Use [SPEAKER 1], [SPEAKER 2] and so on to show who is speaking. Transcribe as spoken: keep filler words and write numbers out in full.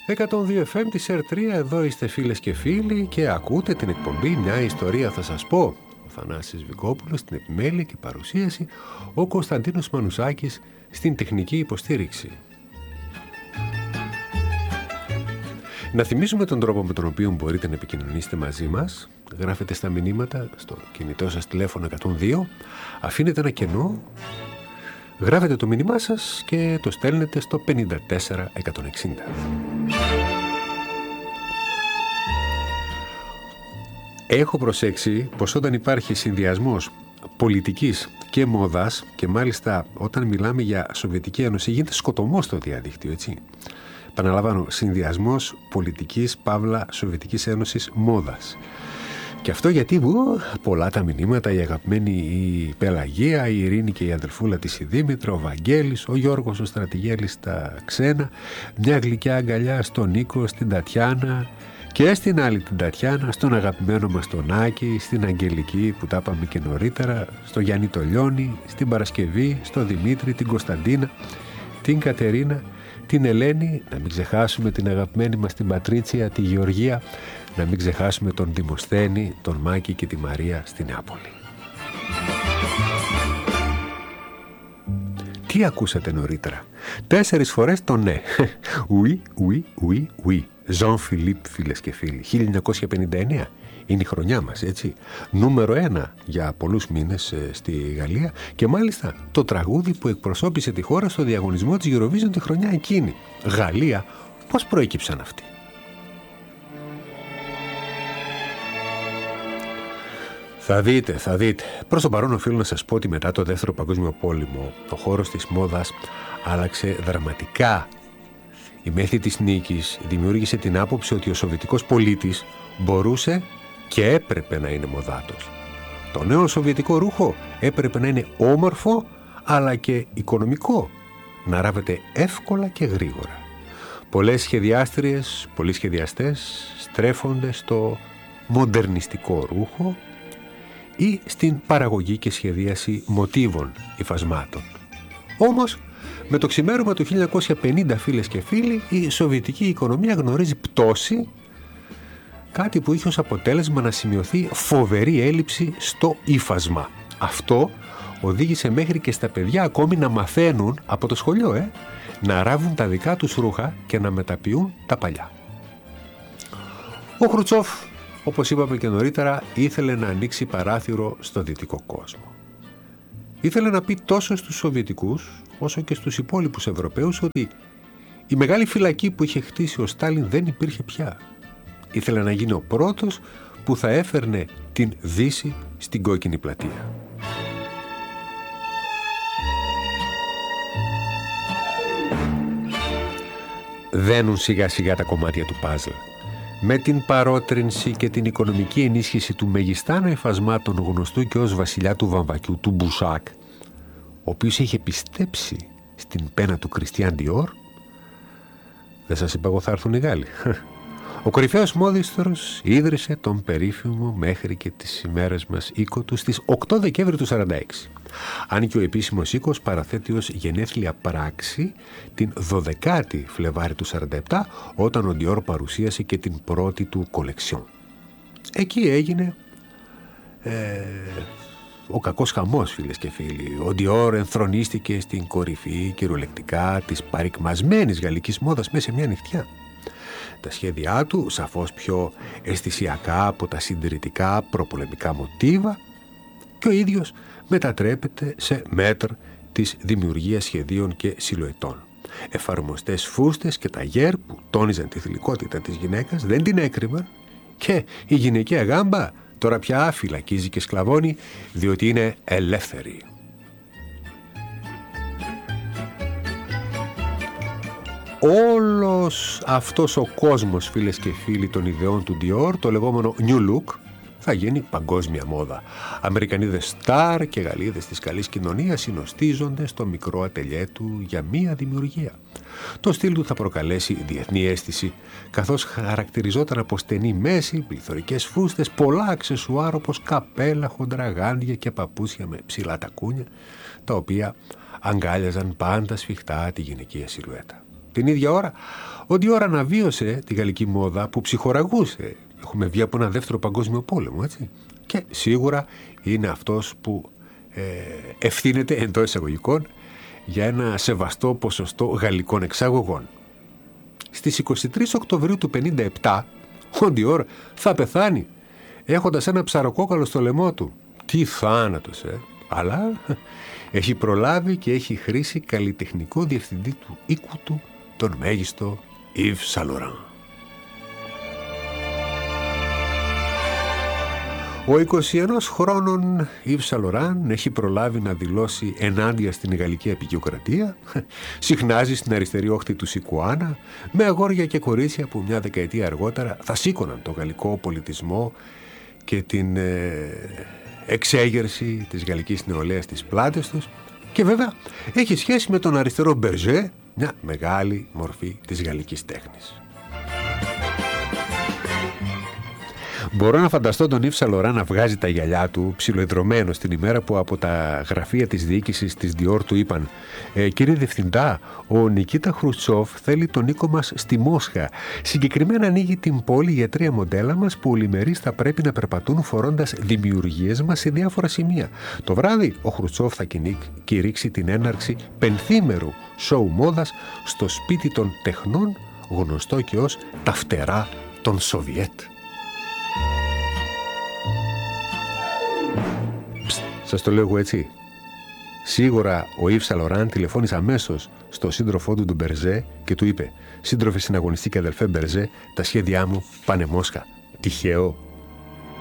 [SPEAKER 1] εκατόν δύο εφ εμ της Ερ τρία, εδώ είστε φίλες και φίλοι και ακούτε την εκπομπή «Μια ιστορία θα σας πω». Ο Θανάσης Βικόπουλος στην επιμέλεια και παρουσίαση, ο Κωνσταντίνος Μανουσάκης στην τεχνική υποστήριξη. Να θυμίσουμε τον τρόπο με τον οποίο μπορείτε να επικοινωνήσετε μαζί μας. Γράφετε στα μηνύματα στο κινητό σας τηλέφωνο εκατόν δύο, αφήνετε ένα κενό, γράφετε το μήνυμά σας και το στέλνετε στο πενήντα τέσσερα εκατόν εξήντα. Έχω προσέξει πως όταν υπάρχει συνδυασμός πολιτικής και μόδας, και μάλιστα όταν μιλάμε για Σοβιετική Ένωση γίνεται σκοτωμός στο διαδίκτυο, έτσι. Επαναλαμβάνω, συνδυασμός πολιτικής παύλα Σοβιετικής Ένωσης μόδας. Και αυτό γιατί ου, πολλά τα μηνύματα, η αγαπημένη η Πελαγία, η Ειρήνη και η αδελφούλα της η Δήμητρα, ο Βαγγέλης, ο Γιώργος ο Στρατηγέλης στα ξένα, μια γλυκιά αγκαλιά στον Νίκο, στην Τατιάνα και στην άλλη την Τατιάνα, στον αγαπημένο μας τον Άκη, στην Αγγελική που τα είπαμε και νωρίτερα, στο Γιάννη το Λιώνη, στην Παρασκευή, στο Δημήτρη, την Κωνσταντίνα, την Κατερίνα, την Ελένη, να μην ξεχάσουμε την αγαπημένη μας την Πατρίτσια, τη Γεωργία, να μην ξεχάσουμε τον Δημοσθένη, τον Μάκη και τη Μαρία στη Νεάπολη. Τι ακούσατε νωρίτερα? Τέσσερις φορές το ναι. Oui, oui, oui, oui. Jean Philippe, φίλες και φίλοι. χίλια εννιακόσια πενήντα εννέα. Είναι η χρονιά μας, έτσι. Νούμερο ένα για πολλούς μήνες ε, στη Γαλλία και μάλιστα το τραγούδι που εκπροσώπησε τη χώρα στο διαγωνισμό της Eurovision τη χρονιά εκείνη. Γαλλία, πώς προέκυψαν αυτοί? Θα δείτε, θα δείτε. Προς το παρόν οφείλω να σας πω ότι μετά το Δεύτερο Παγκόσμιο Πόλεμο ο χώρος της μόδας άλλαξε δραματικά. Η μέθη της νίκης δημιούργησε την άποψη ότι ο σοβιετικός πολίτης μπορούσε και έπρεπε να είναι μοδάτος. Το νέο σοβιετικό ρούχο έπρεπε να είναι όμορφο αλλά και οικονομικό, να ράβεται εύκολα και γρήγορα. Πολλές σχεδιάστριες, πολλοί σχεδιαστές στρέφονται στο μοντερνιστικό ρούχο ή στην παραγωγή και σχεδίαση μοτίβων υφασμάτων. Όμως, με το ξημέρωμα του χίλια εννιακόσια πενήντα, φίλες και φίλοι, η σοβιετική οικονομία γνωρίζει πτώση, κάτι που είχε ως αποτέλεσμα να σημειωθεί φοβερή έλλειψη στο ύφασμα. Αυτό οδήγησε μέχρι και στα παιδιά ακόμη να μαθαίνουν από το σχολείο, ε, να ράβουν τα δικά τους ρούχα και να μεταποιούν τα παλιά. Ο Χρουτσόφ, όπως είπαμε και νωρίτερα, ήθελε να ανοίξει παράθυρο στο δυτικό κόσμο. Ήθελε να πει τόσο στους Σοβιετικούς όσο και στους υπόλοιπους Ευρωπαίους ότι η μεγάλη φυλακή που είχε χτίσει ο Στάλιν δεν υπήρχε πια. Ήθελε να γίνει ο πρώτος που θα έφερνε την Δύση στην κόκκινη πλατεία. Δένουν σιγά σιγά τα κομμάτια του πάζλ. Με την παρότρινση και την οικονομική ενίσχυση του μεγιστάνου εφασμάτων γνωστού και ως βασιλιά του βαμβακιού, του Μπουσάκ, ο οποίος είχε πιστέψει στην πένα του Κριστιάν Διόρ, δεν σας είπα εγώ θα έρθουν οι Γάλλοι. Ο κορυφαίος μόδιστρος ίδρυσε τον περίφημο μέχρι και τις ημέρες μας οίκο του στις οκτώ Δεκέμβρη του σαράντα έξι. Αν και ο επίσημος οίκος παραθέτει ως γενέθλια πράξη την δωδεκάτη Φλεβάρη του σαράντα επτά, όταν ο Dior παρουσίασε και την πρώτη του κολεξιόν. Εκεί έγινε ε, ο κακός χαμός, φίλες και φίλοι. Ο Dior ενθρονίστηκε στην κορυφή κυριολεκτικά της παρικμασμένης γαλλικής μόδας μέσα σε μια νυχτιά. Τα σχέδιά του, σαφώς πιο αισθησιακά από τα συντηρητικά προπολεμικά μοτίβα, και ο ίδιος μετατρέπεται σε μέτρ της δημιουργίας σχεδίων και σιλουετών. Εφαρμοστές φούστες και ταγέρ που τόνιζαν τη θηλυκότητα της γυναίκας δεν την έκρυβαν και η γυναικεία γάμπα τώρα πια φυλακίζει και σκλαβώνει διότι είναι ελεύθερη. Όλος αυτός ο κόσμος, φίλες και φίλοι, των ιδεών του Dior, το λεγόμενο New Look, θα γίνει παγκόσμια μόδα. Αμερικανίδες στάρ και Γαλλίδες της καλής κοινωνίας συνοστίζονται στο μικρό ατελιέ του για μία δημιουργία. Το στυλ του θα προκαλέσει διεθνή αίσθηση, καθώς χαρακτηριζόταν από στενή μέση, πληθωρικές φούστες, πολλά αξεσουάρ όπως καπέλα, χοντρά γάντια και παπούσια με ψηλά τακούνια, τα οποία αγκάλιαζαν πάντα σφιχτά τη γυναικεία σιλουέτα. την ίδια ώρα ότι η ώρα αναβίωσε τη γαλλική μόδα που ψυχοραγούσε. Έχουμε βγει από ένα δεύτερο παγκόσμιο πόλεμο, έτσι. Και σίγουρα είναι αυτός που ε, ευθύνεται εντός εισαγωγικών για ένα σεβαστό ποσοστό γαλλικών εξαγωγών. Στις είκοσι τρεις Οκτωβρίου του πενήντα επτά, ο Dior θα πεθάνει έχοντας ένα ψαροκόκαλο στο λαιμό του. Τι θάνατος, ε! Αλλά έχει προλάβει και έχει χρήσει καλλιτεχνικό διευθυντή του οίκου του, τον μέγιστο Yves Saint Laurent. Ο εικοσιενός-χρόνων Yves Saint Laurent έχει προλάβει να δηλώσει ενάντια στην γαλλική απεικιοκρατία, συχνάζει στην αριστερή όχθη του Σικουάνα, με αγόρια και κορίτσια που μια δεκαετία αργότερα θα σήκωναν τον γαλλικό πολιτισμό και την ε, εξέγερση της γαλλικής νεολαίας στις πλάτες τους, και βέβαια έχει σχέση με τον αριστερό Μπερζέ, μια μεγάλη μορφή της γαλλικής τέχνης. Μπορώ να φανταστώ τον Yves Saint Laurent να βγάζει τα γυαλιά του ψιλοεδρωμένος την ημέρα που από τα γραφεία της διοίκησης της Dior του είπαν ε, «Κύριε Διευθυντά, ο Νικίτα Χρουτσόφ θέλει τον οίκο μας στη Μόσχα. Συγκεκριμένα ανοίγει την πόλη για τρία μοντέλα μας που ολημερείς θα πρέπει να περπατούν φορώντας δημιουργίες μας σε διάφορα σημεία. Το βράδυ ο Χρουτσόφ θα κηρύξει την έναρξη πενθήμερου σοου μόδας στο σπίτι των τεχνών, γνωστό και ως τα φτερά των Σοβιέτ». Σας το λέω εγώ έτσι. Σίγουρα ο Yves Saint Laurent τηλεφώνησε αμέσως στο σύντροφό του, τον Μπερζέ, και του είπε «Σύντροφε συναγωνιστή και αδελφέ Μπερζέ, τα σχέδιά μου πάνε Μόσχα». Τυχαίο?